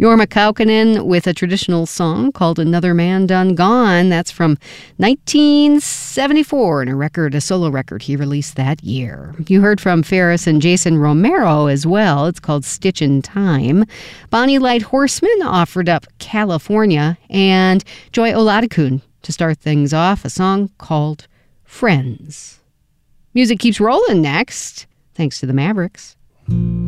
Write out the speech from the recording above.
Jorma Kaukonen with a traditional song called Another Man Done Gone. That's from 1974 in a solo record he released that year. You heard from Ferris and Jason Romero as well. It's called Stitch in Time. Bonnie Light Horseman offered up California, and Joy Oladokun to start things off, a song called Friends. Music keeps rolling next, thanks to the Mavericks.